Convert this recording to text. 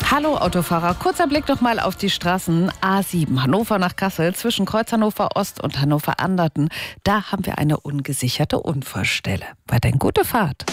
Hallo Autofahrer, kurzer Blick noch mal auf die Straßen A7 Hannover nach Kassel zwischen Kreuz Hannover Ost und Hannover Anderten. Da haben wir eine ungesicherte Unfallstelle. Weiterhin gute Fahrt.